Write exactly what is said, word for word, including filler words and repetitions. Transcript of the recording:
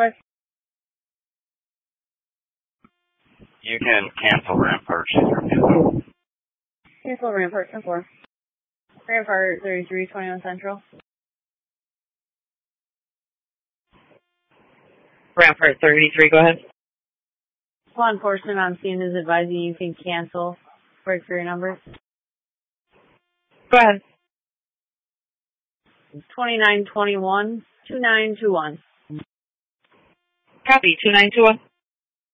Northwest. You can cancel Rampart. She's refusing. Cancel Rampart, ten four. Rampart thirty-three twenty-one Central. Rampart thirty-three, go ahead. Law enforcement on scene is advising you can cancel. Break for your number. Go ahead. twenty-nine twenty-one two nine two one. Copy, two nine two one.